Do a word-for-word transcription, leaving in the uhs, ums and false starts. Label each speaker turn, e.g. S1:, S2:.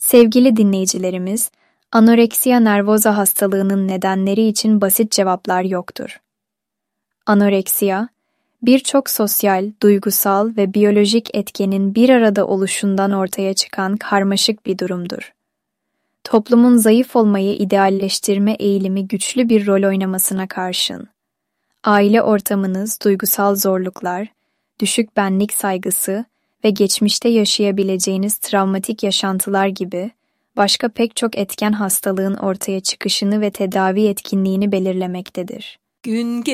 S1: Sevgili dinleyicilerimiz, anoreksiya nervoza hastalığının nedenleri için basit cevaplar yoktur. Anoreksiya, birçok sosyal, duygusal ve biyolojik etkenin bir arada oluşundan ortaya çıkan karmaşık bir durumdur. Toplumun zayıf olmayı idealleştirme eğilimi güçlü bir rol oynamasına karşın, aile ortamınız, duygusal zorluklar, düşük benlik saygısı ve geçmişte yaşayabileceğiniz travmatik yaşantılar gibi başka pek çok etken hastalığın ortaya çıkışını ve tedavi etkinliğini belirlemektedir.
S2: Gün